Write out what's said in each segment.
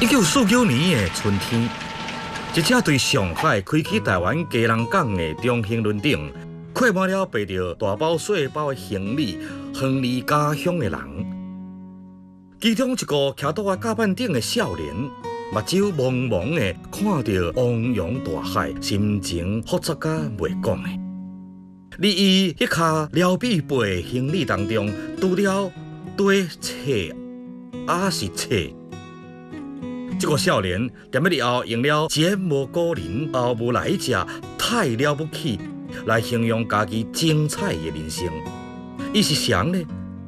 1949年的春天，一只对上海开启台湾家人港的中型轮艇，载满了背着大包小包的行李，远离家乡的人。其中一个徛倒在甲板顶的少年，目睭蒙蒙的看着汪洋大海，心情复杂甲袂讲的。伫伊迄卡撩臂背行李当中，除了堆册也是册。这个少年踮咧日后用了前无古人后无来者，太了不起来形容家己精彩的人生。伊是谁呢？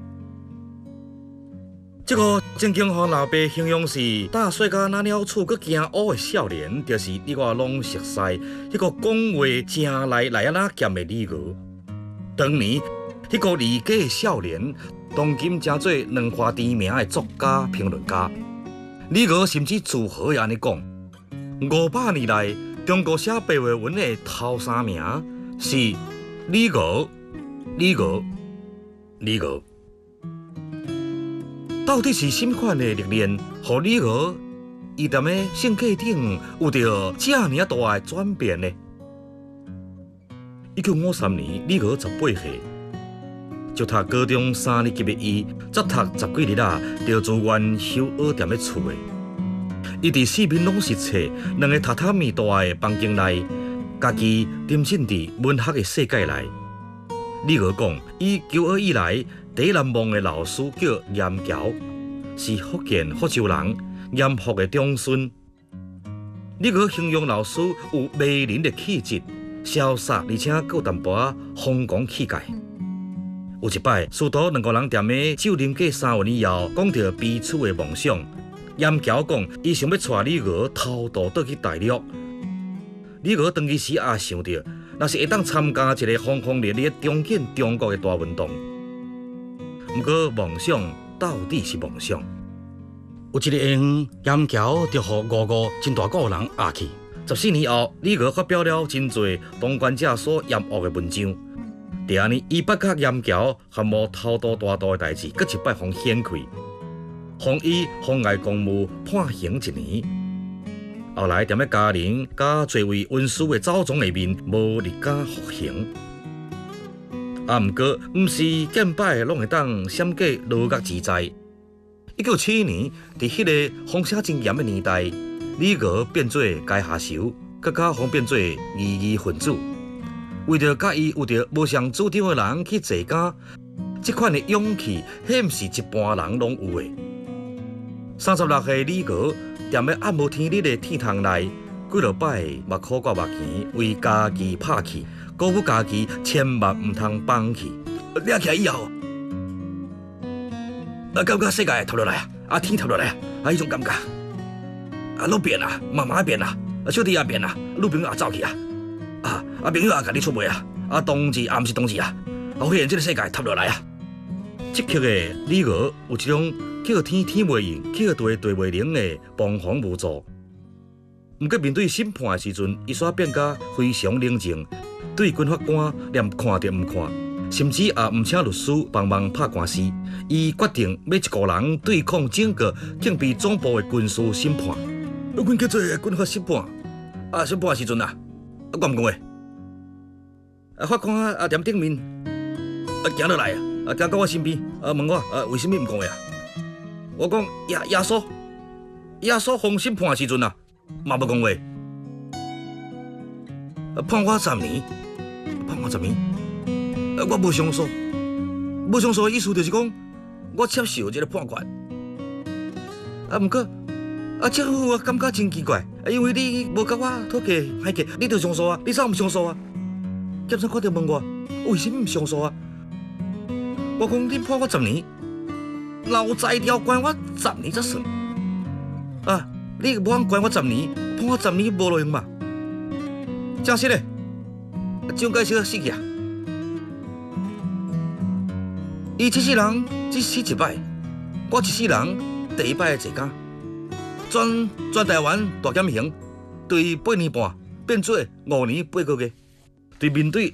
这个曾经互老爸形容是大细甲哪了厝阁惊乌的少年，就是你我拢熟悉迄个讲话正来啊那咸的李娥。当年迄个离家的少年，当今成做两花知名的作家评论家。李娥甚至自豪地安尼讲：500年来，中国写白话文的头3名是李娥、李娥、李娥。到底是什么款的历练，让李娥伊踮咧性格顶有着这尔大的转变呢？1953年，李娥18岁。就读高中3年级的伊，才读10几日啊，就自愿休学踮咧厝的。伊伫4面拢是册，2个榻榻米大的房间内，家己沉浸伫文学的世界内。李娥讲，伊求学以来第一难忘的老师叫严桥，是福建福州人，严复的长孙。李娥形容老师有迷人的气质，潇洒而且佫有淡薄仔风光气概。有一摆，师徒2个人踮咧酒啉过3文以后，讲到彼此的梦想。严桥讲，伊想要带李娥偷渡倒去大陆。李娥当其时也想到，若是会当参加一个轰轰烈烈重建中国的大运动。不过梦想到底是梦想。有一个下午，严桥就互5个真大个人压去。14年后，李娥发表了真侪当权者所厌恶的文章。第二年，伊捌甲严桥含无偷渡大渡的代志，搁一摆互掀开，互伊妨碍公务判刑1年。后来踮咧家人甲侪位文书的祖宗下面，无立假服刑。毋过，毋是见摆拢会当闪过牢狱之灾。1971年，伫迄个风声真严的年代，李娥变做阶下囚，更加互变做异议分子。为着甲伊有着无上主张的人去坐监，这款的勇气，迄毋是一般人拢有的。36岁李娥踮咧暗无天日的天堂内，几落摆目苦挂目钱，为家己拍气，鼓舞家己千万毋通放弃。抓起来以后，感觉世界塌落来啊，天塌落来啊，迄种感觉。路变啊，妈妈变啊，小弟也变啊，女朋友也走去啊。朋友也甲你出卖啊，同志也毋是同志啊，发现这个世界塌落来啊。积极的李娥有一种叫天天袂应，叫地地袂灵的彷徨无助。毋过面对审判的时阵，伊煞变甲非常冷静，对军法官连看都毋看，甚至也毋请律师帮忙拍官司。伊决定要一个人对抗整个警备总部的军事审判。阮叫做军法审判，审判的时阵啊，我唔讲话。法官踮顶面，行落来行到我身边，问我为什么唔讲话啊？我讲耶稣封审判的时阵啊，嘛无讲话，判我10年，我无上诉，的意思就是讲我接受这个判决。毋过政府我感觉真奇怪，因为你无甲我讨价还价，你着上诉啊，你怎毋上诉啊？检察官就问我为什么唔上诉啊？我讲你判我10年，劳灾条关我10年才算。你无通关我10年，判我10年无路用嘛？正式嘞，蒋介石死去啊！伊这世人只死一摆，我一世人第一摆坐监，全台湾大减刑，对8年半变做5年8个月。对面对